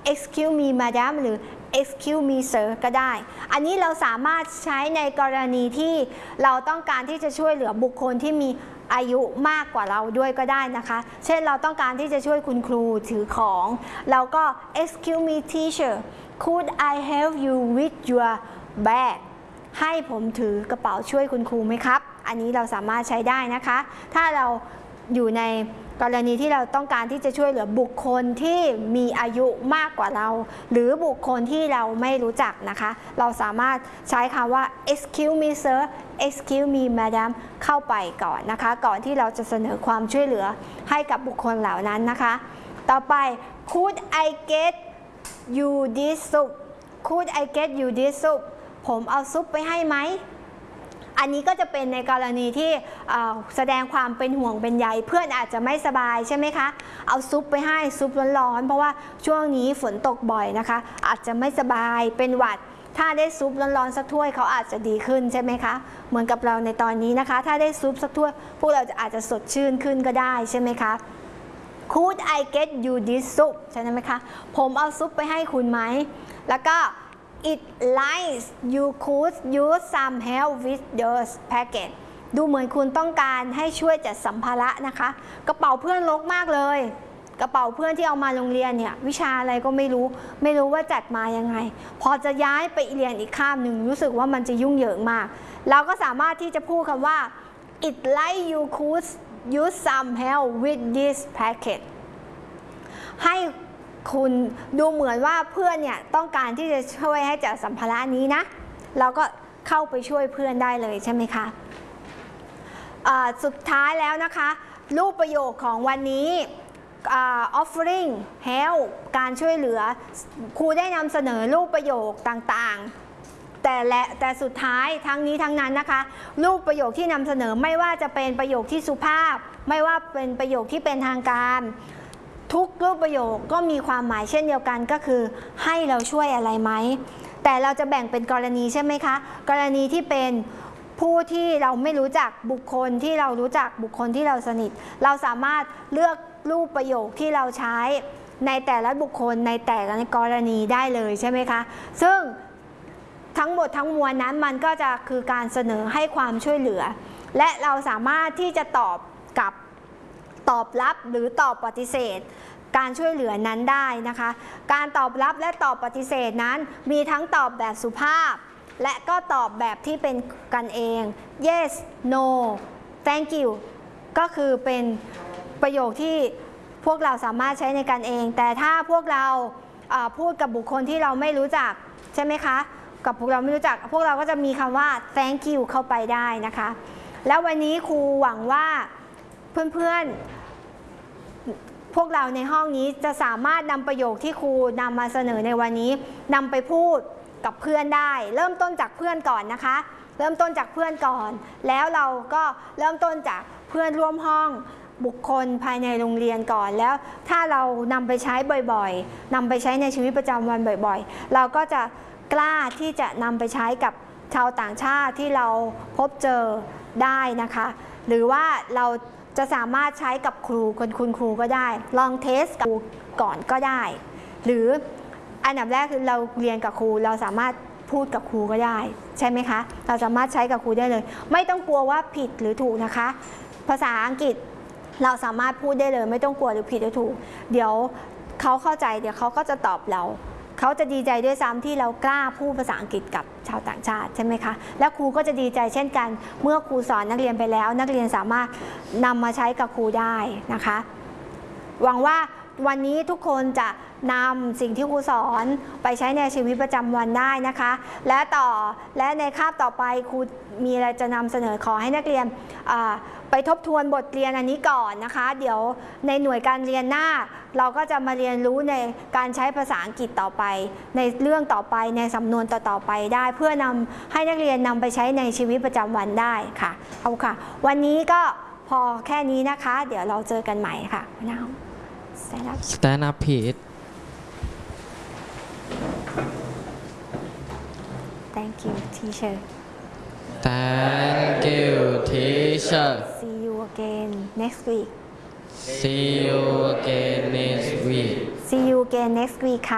excuse me madam หรือ excuse me sir ก็ได้อันนี้เราสามารถใช้ในกรณีที่เราต้องการที่จะช่วยเหลือบุคคลที่มีอายุมากกว่าเราด้วยก็ได้นะคะเช่นเราต้องการที่จะช่วยคุณครูถือของเราก็ excuse me teacher could I help you with your bag ให้ผมถือกระเป๋าช่วยคุณครูไหมครับอันนี้เราสามารถใช้ได้นะคะถ้าเราอยู่ในกรณีที่เราต้องการที่จะช่วยเหลือบุคคลที่มีอายุมากกว่าเราหรือบุคคลที่เราไม่รู้จักนะคะเราสามารถใช้คำว่า excuse me sir excuse me madam เข้าไปก่อนนะคะก่อนที่เราจะเสนอความช่วยเหลือให้กับบุคคลเหล่านั้นนะคะต่อไป could I get you this soup could I get you this soup ผมเอาซุปไปให้ไหมอันนี้ก็จะเป็นในกรณีที่แสดงความเป็นห่วงเป็นใยเพื่อนอาจจะไม่สบายใช่ไหมคะเอาซุปไปให้ซุปร้อนๆเพราะว่าช่วงนี้ฝนตกบ่อยนะคะอาจจะไม่สบายเป็นหวัดถ้าได้ซุปร้อนๆสักถ้วยเขาอาจจะดีขึ้นใช่ไหมคะเหมือนกับเราในตอนนี้นะคะถ้าได้ซุปสักถ้วยพวกเราอาจจะสดชื่นขึ้นก็ได้ใช่ไหมคะ Could I get you this soup ใช่ไหมคะผมเอาซุปไปให้คุณไหมแล้วก็It likes you could use some help with your package ดูเหมือนคุณต้องการให้ช่วยจัดสัมภาระนะคะกระเป๋าเพื่อนรกมากเลยกระเป๋าเพื่อนที่เอามาโรงเรียนเนี่ยวิชาอะไรก็ไม่รู้ว่าจัดมายังไงพอจะย้ายไปเรียนอีกข้ามหนึ่งรู้สึกว่ามันจะยุ่งเหยิงมากเราก็สามารถที่จะพูดคำว่า It likes you could use some help with this package ให้คุณดูเหมือนว่าเพื่อนเนี่ยต้องการที่จะช่วยให้จัดสัมภาระนี้นะเราก็เข้าไปช่วยเพื่อนได้เลยใช่ไหมคะสุดท้ายแล้วนะคะรูปประโยคของวันนี้ offering help การช่วยเหลือครูได้นำเสนอรูปประโยคต่างๆแต่สุดท้ายทั้งนี้ทั้งนั้นนะคะรูปประโยคที่นำเสนอไม่ว่าจะเป็นประโยคที่สุภาพไม่ว่าเป็นประโยคที่เป็นทางการทุกรูปประโยคก็มีความหมายเช่นเดียวกันก็คือให้เราช่วยอะไรไหมแต่เราจะแบ่งเป็นกรณีใช่ไหมคะกรณีที่เป็นผู้ที่เราไม่รู้จักบุคคลที่เรารู้จักบุคคลที่เราสนิทเราสามารถเลือกรูปประโยคที่เราใช้ในแต่ละบุคคลในแต่ละกรณีได้เลยใช่ไหมคะซึ่งทั้งหมดทั้งมวลนั้นมันก็จะคือการเสนอให้ความช่วยเหลือและเราสามารถที่จะตอบรับหรือตอบปฏิเสธการช่วยเหลือนั้นได้นะคะการตอบรับและตอบปฏิเสธนั้นมีทั้งตอบแบบสุภาพและก็ตอบแบบที่เป็นกันเอง yes no thank you ก็คือเป็นประโยคที่พวกเราสามารถใช้ในกันเองแต่ถ้าพวกเราพูดกับบุคคลที่เราไม่รู้จักใช่ไหมคะกับพวกเราไม่รู้จักพวกเราก็จะมีคำว่า thank you เข้าไปได้นะคะแล้ววันนี้ครูหวังว่าเพื่อนๆพวกเราในห้องนี้จะสามารถนำประโยคที่ครูนำมาเสนอในวันนี้นำไปพูดกับเพื่อนได้เริ่มต้นจากเพื่อนก่อนนะคะเริ่มต้นจากเพื่อนก่อนแล้วเราก็เริ่มต้นจากเพื่อนร่วมห้องบุคคลภายในโรงเรียนก่อนแล้วถ้าเรานำไปใช้บ่อยๆนำไปใช้ในชีวิตประจำวันบ่อยๆเราก็จะกล้าที่จะนำไปใช้กับชาวต่างชาติที่เราพบเจอได้นะคะหรือว่าเราจะสามารถใช้กับครูคุณครูก็ได้ลองเทสกับครูก่อนก็ได้หรืออันดับแรกคือเราเรียนกับครูเราสามารถพูดกับครูก็ได้ใช่ไหมคะเราสามารถใช้กับครูได้เลยไม่ต้องกลัวว่าผิดหรือถูกนะคะภาษาอังกฤษเราสามารถพูดได้เลยไม่ต้องกลัวหรือผิดหรือถูกเดี๋ยวเขาเข้าใจเดี๋ยวเขาก็จะตอบเราเขาจะดีใจด้วยซ้ำที่เรากล้าพูดภาษาอังกฤษกับชาวต่างชาติใช่ไหมคะและครูก็จะดีใจเช่นกันเมื่อครูสอนนักเรียนไปแล้วนักเรียนสามารถนำมาใช้กับครูได้นะคะหวังว่าวันนี้ทุกคนจะนำสิ่งที่ครูสอนไปใช้ในชีวิตประจำวันได้นะคะและในคาบต่อไปครูมีอะไรจะนำเสนอขอให้นักเรียนไปทบทวนบทเรียนอันนี้ก่อนนะคะเดี๋ยวในหน่วยการเรียนหน้าเราก็จะมาเรียนรู้ในการใช้ภาษาอังกฤษต่อไปในเรื่องต่อไปในสำนวนต่อไปได้เพื่อนำให้นักเรียนนำไปใช้ในชีวิตประจำวันได้ค่ะเอาค่ะวันนี้ก็พอแค่นี้นะคะเดี๋ยวเราเจอกันใหม่ค่ะน้อง Stand up Pete Thank you teacher Thank you teacher See you again next week See you again next week See you again next week ค่ะ